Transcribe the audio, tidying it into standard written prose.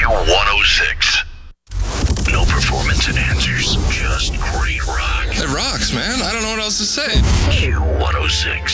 Q106. No performance enhancers, just great rock. It rocks, man. I don't know what else to say. Q106.